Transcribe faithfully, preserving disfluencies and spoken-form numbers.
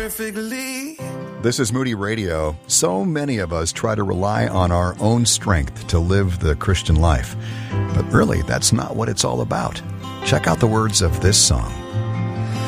perfectly. This is Moody Radio. So many of us try to rely on our own strength to live the Christian life. But really, that's not what it's all about. Check out the words of this song.